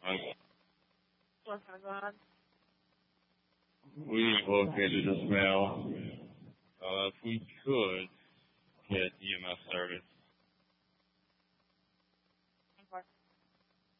What's going on? We located a smell. If we could get EMS service.